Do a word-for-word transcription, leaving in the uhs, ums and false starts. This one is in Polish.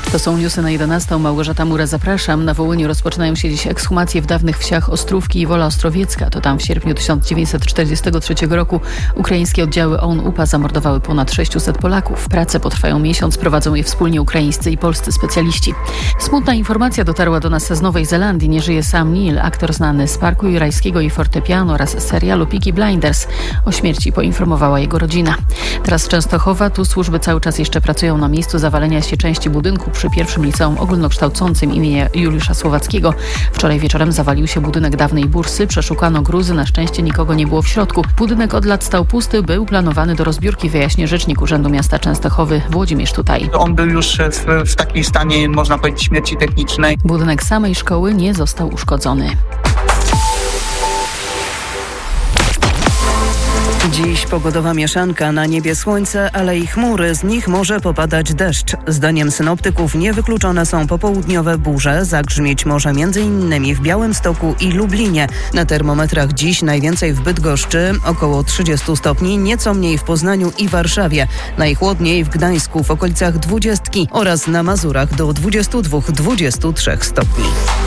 To są newsy na jedenastą. Małgorzata Mura, zapraszam. Na Wołyniu rozpoczynają się dziś ekshumacje w dawnych wsiach Ostrówki i Wola Ostrowiecka. To tam w sierpniu tysiąc dziewięćset czterdziestego trzeciego roku ukraińskie oddziały O U N U P A zamordowały ponad sześciuset Polaków. Prace potrwają miesiąc, prowadzą je wspólnie ukraińscy i polscy specjaliści. Smutna informacja dotarła do nas z Nowej Zelandii. Nie żyje Sam Neill, aktor znany z Parku Jurajskiego i Fortepianu oraz serialu Peaky Blinders. O śmierci poinformowała jego rodzina. Teraz z Częstochowa. Tu służby cały czas jeszcze pracują na miejscu zawalenia się części budynku przy pierwszym liceum ogólnokształcącym imienia Juliusza Słowackiego. Wczoraj wieczorem zawalił się budynek dawnej bursy, przeszukano gruzy, na szczęście nikogo nie było w środku. Budynek od lat stał pusty, był planowany do rozbiórki, wyjaśnia rzecznik Urzędu Miasta Częstochowy Włodzimierz Tutaj. On był już w, w takim stanie, można powiedzieć, śmierci technicznej. Budynek samej szkoły nie został uszkodzony. Dziś pogodowa mieszanka, na niebie słońce, ale i chmury, z nich może popadać deszcz. Zdaniem synoptyków niewykluczone są popołudniowe burze, zagrzmieć może między innymi w Białymstoku i Lublinie. Na termometrach dziś najwięcej w Bydgoszczy, około trzydziestu stopni, nieco mniej w Poznaniu i Warszawie. Najchłodniej w Gdańsku w okolicach dwudziestki oraz na Mazurach do dwudziestu dwóch do dwudziestu trzech stopni.